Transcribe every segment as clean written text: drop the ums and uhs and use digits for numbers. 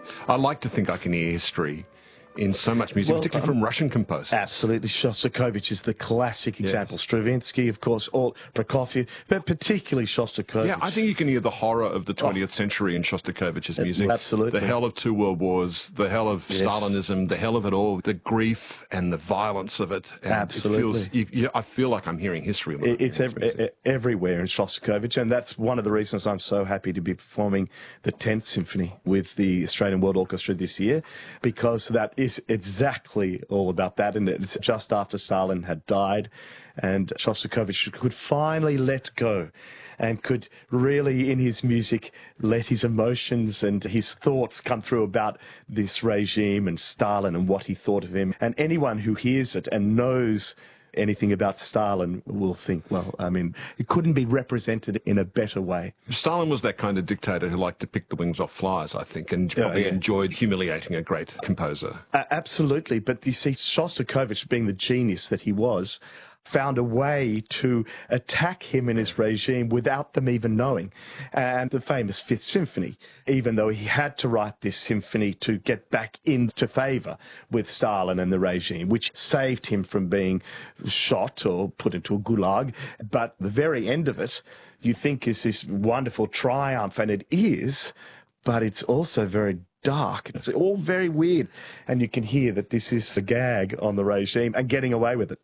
I like to think I can hear history in so much music, particularly from Russian composers. Absolutely. Shostakovich is the classic example. Stravinsky, of course, Prokofiev, but particularly Shostakovich. Yeah, I think you can hear the horror of the 20th century in Shostakovich's music. Absolutely. The hell of two world wars, the hell of Stalinism, the hell of it all, the grief and the violence of it. And absolutely. It feels, I feel like I'm hearing history. It's everywhere in Shostakovich, and that's one of the reasons I'm so happy to be performing the 10th Symphony with the Australian World Orchestra this year, because that is exactly all about that, and it's just after Stalin had died, and Shostakovich could finally let go and could really, in his music, let his emotions and his thoughts come through about this regime and Stalin and what he thought of him. And anyone who hears it and knows anything about Stalin will think, well, I mean, it couldn't be represented in a better way. Stalin was that kind of dictator who liked to pick the wings off flies, I think, and probably enjoyed humiliating a great composer. Absolutely. But you see, Shostakovich, being the genius that he was, found a way to attack him and his regime without them even knowing. And the famous Fifth Symphony, even though he had to write this symphony to get back into favour with Stalin and the regime, which saved him from being shot or put into a gulag. But the very end of it, you think is this wonderful triumph, and it is, but it's also very dark. It's all very weird. And you can hear that this is a gag on the regime and getting away with it.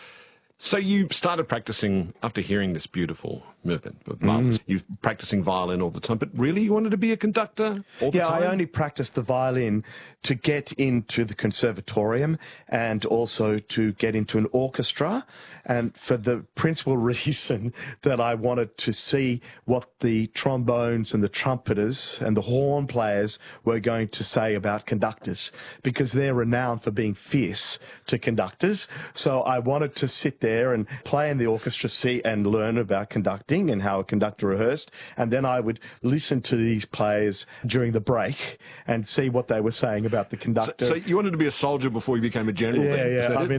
So you started practicing after hearing this beautiful movement. You're practicing violin all the time, but really you wanted to be a conductor all the time? Yeah, I only practiced the violin to get into the conservatorium and also to get into an orchestra, and for the principal reason that I wanted to see what the trombones and the trumpeters and the horn players were going to say about conductors, because they're renowned for being fierce to conductors. So I wanted to sit there and play in the orchestra, see and learn about conducting and how a conductor rehearsed, and then I would listen to these players during the break and see what they were saying about the conductor. So you wanted to be a soldier before you became a general? Yeah. I mean,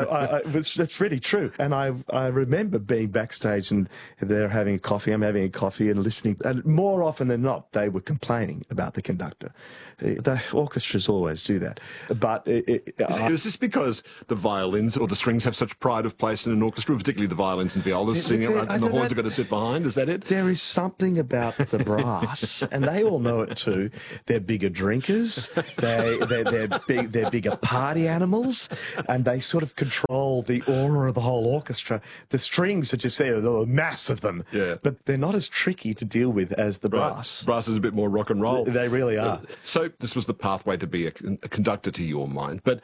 that's really true. And I remember being backstage and they're having a coffee, I'm having a coffee and listening. And more often than not, they were complaining about the conductor. The orchestras always do that. But is this because the violins or the strings have such pride of place in an orchestra, particularly the violins and violas singing and the horns have got to sit behind? Is that it? There is something about the brass, and they all know it too. They're bigger drinkers. They're bigger party animals, and they sort of control the aura of the whole orchestra. The strings are just there, the mass of them. Yeah. But they're not as tricky to deal with as the brass. Brass is a bit more rock and roll. They really are. So this was the pathway to be a conductor to your mind, but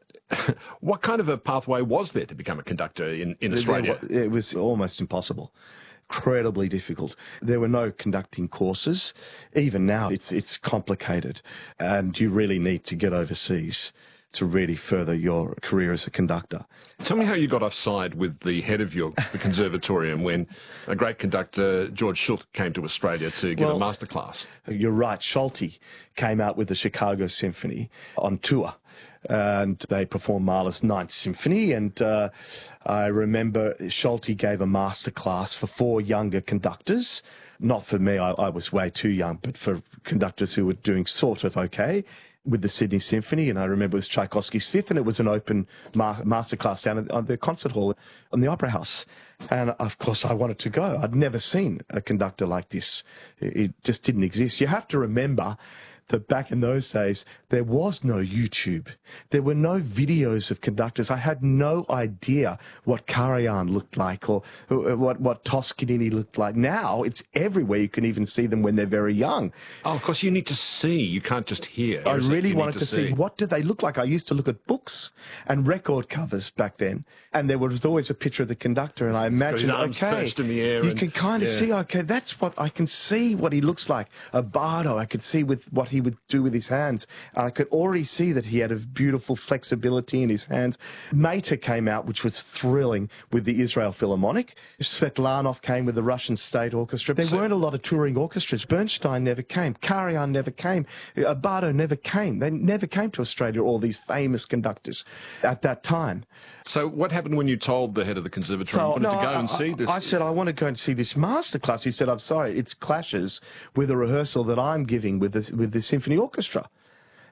what kind of a pathway was there to become a conductor in Australia? It was almost impossible. Incredibly difficult. There were no conducting courses. Even now, it's complicated, and you really need to get overseas to really further your career as a conductor. Tell me how you got offside with the head of the conservatorium when a great conductor, George Shultz, came to Australia to give a masterclass. You're right. Schulte came out with the Chicago Symphony on tour, and they performed Mahler's Ninth Symphony, and I remember Schulte gave a masterclass for 4 younger conductors. Not for me, I was way too young, but for conductors who were doing sort of okay with the Sydney Symphony. And I remember it was Tchaikovsky's Fifth, and it was an open masterclass down at the concert hall on the Opera House. And of course I wanted to go. I'd never seen a conductor like this. It just didn't exist. You have to remember that back in those days, there was no YouTube. There were no videos of conductors. I had no idea what Karajan looked like or what Toscanini looked like. Now, it's everywhere. You can even see them when they're very young. Oh, of course, you need to see. You can't just hear. I really wanted to see what do they look like. I used to look at books and record covers back then, and there was always a picture of the conductor, and I imagined, okay, in the air you can kind of see, okay, that's what I can see what he looks like. A bardo, I could see with what he would do with his hands. I could already see that he had a beautiful flexibility in his hands. Mater came out, which was thrilling, with the Israel Philharmonic. Svetlanov came with the Russian State Orchestra. There weren't a lot of touring orchestras. Bernstein never came. Karajan never came. Bardo never came. They never came to Australia, all these famous conductors at that time. So what happened when you told the head of the conservatory you wanted to go and see this? I said, I want to go and see this masterclass. He said, I'm sorry, it clashes with a rehearsal that I'm giving with the symphony orchestra.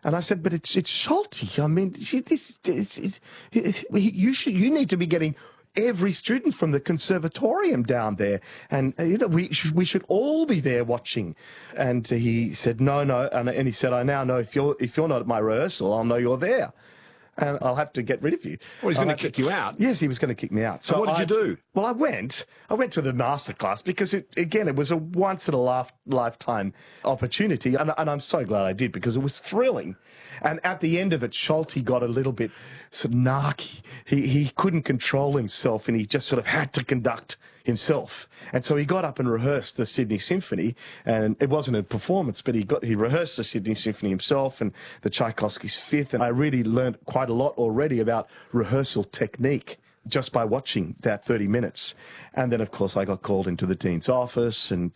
And I said, but it's Schulte. I mean, you need to be getting every student from the conservatorium down there, and we should all be there watching. And he said, no, and he said, I now know if you're not at my rehearsal, I'll know you're there, and I'll have to get rid of you. Well, he's going to kick you out. Yes, he was going to kick me out. So what did you do? Well, I went to the masterclass because it was a once in a lifetime opportunity, and I'm so glad I did because it was thrilling. And at the end of it, Schulte got a little bit sort of narky. He couldn't control himself, and he just sort of had to conduct himself. And so he got up and rehearsed the Sydney Symphony, and it wasn't a performance, but he rehearsed the Sydney Symphony himself and the Tchaikovsky's Fifth, and I really learned quite a lot already about rehearsal technique just by watching that 30 minutes. And then, of course, I got called into the dean's office, and,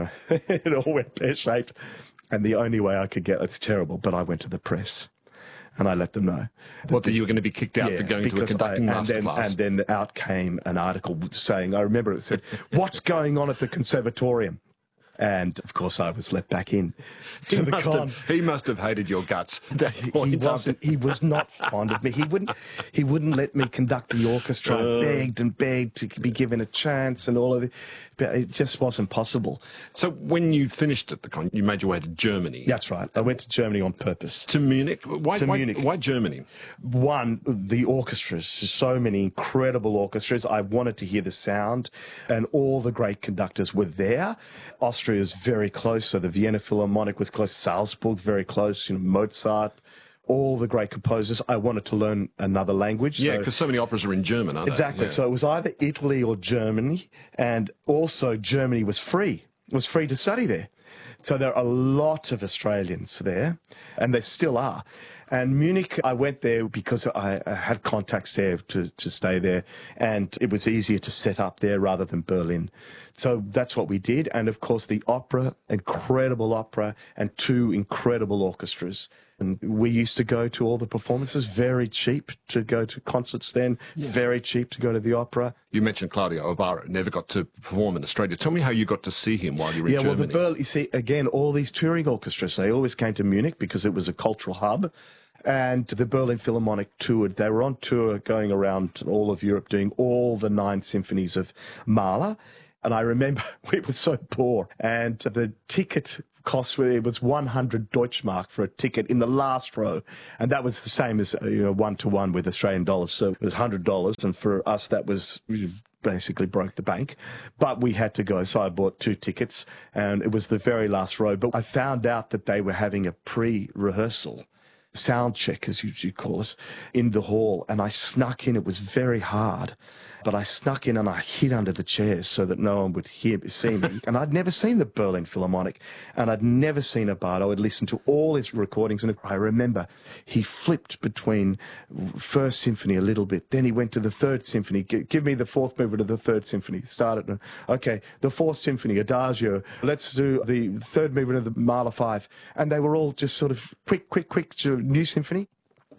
it all went pear-shaped. And the only way I could get, it's terrible, but I went to the press and I let them know. That you were going to be kicked out for going to a conducting masterclass. And then out came an article saying, I remember it said, what's going on at the conservatorium? And, of course, I was let back in to the con. He must have hated your guts at that point. He was not fond of me. He wouldn't let me conduct the orchestra. I begged and begged to be given a chance and all of it. But it just wasn't possible. So when you finished at the con, you made your way to Germany. That's right. I went to Germany on purpose. To Munich? Munich. Why Germany? One, the orchestras. So many incredible orchestras. I wanted to hear the sound, and all the great conductors were there. Austria is very close, so the Vienna Philharmonic was close. Salzburg, very close. Mozart. All the great composers. I wanted to learn another language. Yeah, because so many operas are in German, aren't they? Exactly. Yeah. So it was either Italy or Germany, and also Germany was free. It was free to study there. So there are a lot of Australians there, and there still are. And Munich, I went there because I had contacts there to stay there, and it was easier to set up there rather than Berlin. So that's what we did. And of course, the opera, incredible opera, and two incredible orchestras. And we used to go to all the performances, very cheap to go to concerts then, very cheap to go to the opera. You mentioned Claudio Abarra, never got to perform in Australia. Tell me how you got to see him while you were in Germany. Well, you see, again, all these touring orchestras, they always came to Munich because it was a cultural hub. And the Berlin Philharmonic toured. They were on tour going around all of Europe doing all the 9 symphonies of Mahler. And I remember we were so poor, and the ticket cost, it was 100 Deutschmark for a ticket in the last row, and that was the same as 1-to-1 with Australian dollars. So it was $100, and for us that was basically broke the bank. But we had to go, so I bought 2 tickets, and it was the very last row. But I found out that they were having a pre-rehearsal sound check, as you call it, in the hall, and I snuck in. It was very hard, but I snuck in and I hid under the chairs so that no one would see me. And I'd never seen the Berlin Philharmonic, and I'd never seen Abarra. I'd listened to all his recordings, and I remember he flipped between First Symphony a little bit, then he went to the Third Symphony. Give me the 4th movement of the Third Symphony. Started, okay, the 4th Symphony, Adagio. Let's do the 3rd movement of the Mahler 5. And they were all just sort of quick, new symphony.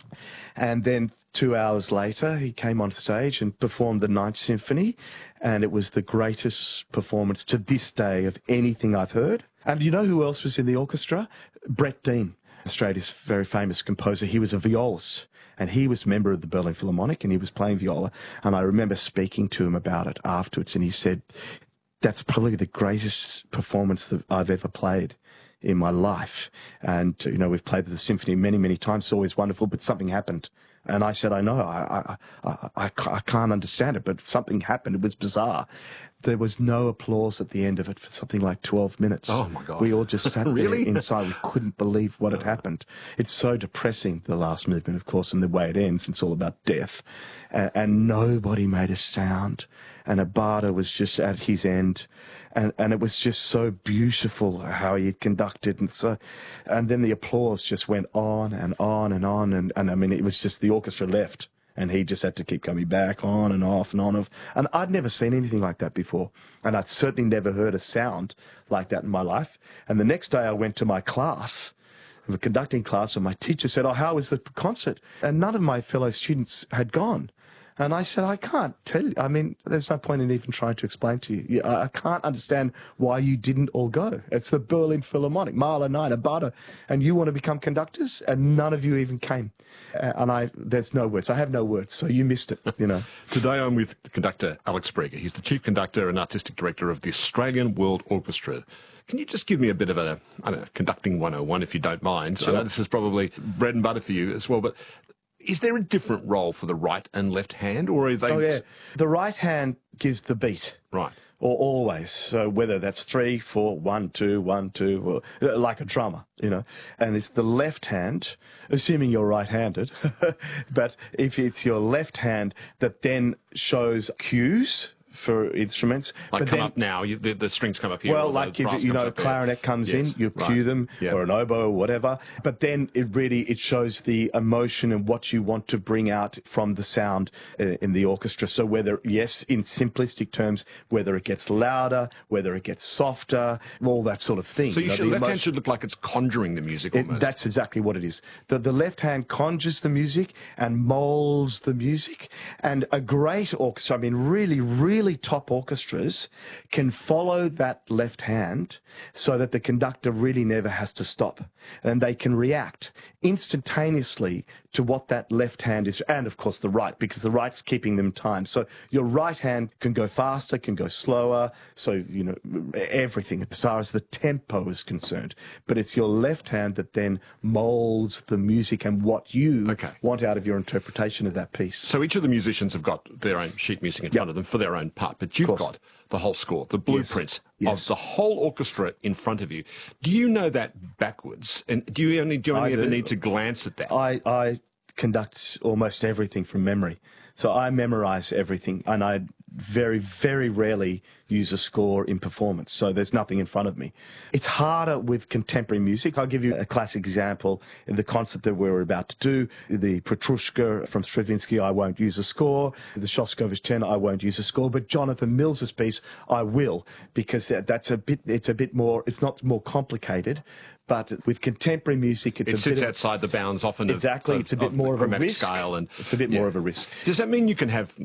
And then 2 hours later, he came on stage and performed the 9th Symphony, and it was the greatest performance to this day of anything I've heard. And you know who else was in the orchestra? Brett Dean, Australia's very famous composer. He was a violist, and he was a member of the Berlin Philharmonic, and he was playing viola. And I remember speaking to him about it afterwards, and he said, that's probably the greatest performance that I've ever played in my life. And, we've played the symphony many, many times. It's always wonderful, but something happened. And I said, I know, I can't understand it, but something happened. It was bizarre. There was no applause at the end of it for something like 12 minutes. Oh, my God. We all just sat really? there inside. We couldn't believe what had happened. It's so depressing, the last movement, of course, and the way it ends. It's all about death. And nobody made a sound. And Abarra was just at his end. And it was just so beautiful how he had conducted. And then the applause just went on and on and on. And I mean, it was just the orchestra left. And he just had to keep coming back on and off and on. And I'd never seen anything like that before. And I'd certainly never heard a sound like that in my life. And the next day I went to my class, the conducting class, and my teacher said, oh, how was the concert? And none of my fellow students had gone. And I said, I can't tell you. I mean, there's no point in even trying to explain to you. I can't understand why you didn't all go. It's the Berlin Philharmonic, Mahler, Nina, Bada, and you want to become conductors, and none of you even came. There's no words. I have no words, so you missed it, you know. Today I'm with conductor Alex Breger. He's the chief conductor and artistic director of the Australian World Orchestra. Can you just give me a bit of a, I don't know, conducting 101 if you don't mind? Sure. I know this is probably bread and butter for you as well, but is there a different role for the right and left hand, or are they... Oh, yeah. The right hand gives the beat. Right. Or always. So whether that's 3, 4, 1, 2, 1, 2, or like a drummer, you know. And it's the left hand, assuming you're right-handed, but if it's your left hand that then shows cues for instruments. Like but come then, up now, the strings come up here. well, or like the brass if you comes know up there. clarinet comes Yes, in, you right. cue them, Yeah. or an oboe or whatever. But then it shows the emotion and what you want to bring out from the sound in the orchestra. So whether, yes, in simplistic terms, whether it gets louder, whether it gets softer, all that sort of thing. So you know, the left hand should look like it's conjuring the music almost. That's exactly what it is. The left hand conjures the music and molds the music. And a great orchestra, I mean, really, really top orchestras can follow that left hand so that the conductor really never has to stop. And they can react instantaneously to what that left hand is, and of course the right, because the right's keeping them time. So your right hand can go faster, can go slower, so, you know, everything as far as the tempo is concerned. But it's your left hand that then molds the music and what you want out of your interpretation of that piece. So each of the musicians have got their own sheet music in front of them for their own part, but you've got the whole score, the blueprint of the whole orchestra in front of you. Do you know that backwards? And do you only ever need to glance at that? I conduct almost everything from memory. So I memorize everything, and I very, very rarely use a score in performance. So there's nothing in front of me. It's harder with contemporary music. I'll give you a classic example. In the concert that we're about to do, the Petrushka from Stravinsky, I won't use a score. The Shostakovich Tenor, I won't use a score. But Jonathan Mills's piece, I will, because it's a bit more, it's not more complicated. But with contemporary music, it sits outside the bounds often. Exactly, it's a bit more of a risk. Scale and it's a bit more of a risk. Does that mean you can have?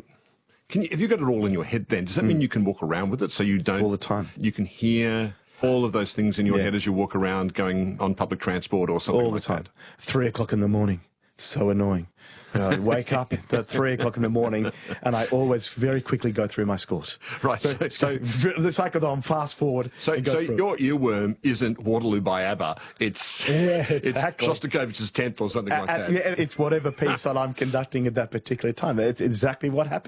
If you've got it all in your head, then does that mean you can walk around with it so you don't all the time? You can hear all of those things in your head as you walk around, going on public transport or something all the like time. that. 3 o'clock in the morning, so annoying. I wake up at 3 o'clock in the morning, and I always very quickly go through my scores. Right. So it's like I'm fast forward. So your earworm isn't Waterloo by ABBA. It's exactly. It's Shostakovich's 10th or something like that. It's whatever piece that I'm conducting at that particular time. It's exactly what happens.